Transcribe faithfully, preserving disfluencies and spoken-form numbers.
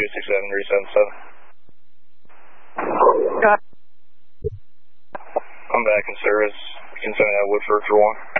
two six seven three seven seven. Got it. I'm back in service. You can send me that Woodford for one.